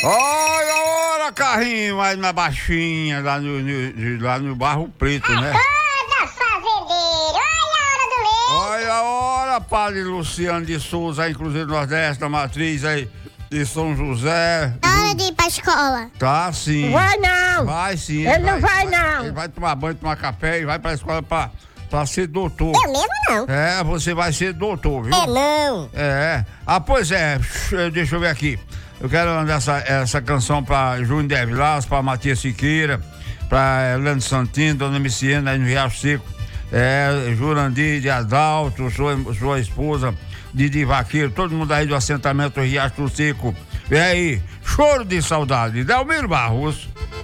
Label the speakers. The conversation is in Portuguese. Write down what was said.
Speaker 1: Olha a hora, carrinho, mais na baixinha, lá no Barro Preto, né?
Speaker 2: Acorda, fazendeiro! Olha a hora do leite!
Speaker 1: Olha a hora, padre Luciano de Souza, aí, Cruzeiro do Nordeste, da Matriz, aí, de São José.
Speaker 3: Hora de ir pra escola.
Speaker 1: Tá, sim.
Speaker 4: Vai não!
Speaker 1: Vai sim.
Speaker 4: Ele não vai, não.
Speaker 1: Ele vai tomar banho, tomar café e vai pra escola pra ser doutor.
Speaker 2: Eu mesmo não.
Speaker 1: É, você vai ser doutor, viu?
Speaker 2: É não.
Speaker 1: É. Ah, pois é. Deixa eu ver aqui. Eu quero mandar essa canção pra Júnior de Vilas, pra Matias Siqueira, pra Leandro Santino, Dona Miciena, aí no Riacho Seco. Jurandir de Adalto, sua esposa, Didi Vaqueiro, todo mundo aí do assentamento Riacho Seco. E aí, choro de saudade. Delmiro Barros.